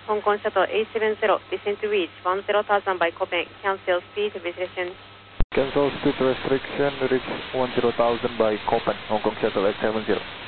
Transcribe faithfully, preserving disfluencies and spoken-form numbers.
Hong Kong Shuttle eight seven zero, descend to reach one zero thousand by Copenhagen, cancel speed restriction. Cancel speed restriction, reach one zero thousand by Copenhagen, Hong Kong Shuttle eight seven zero.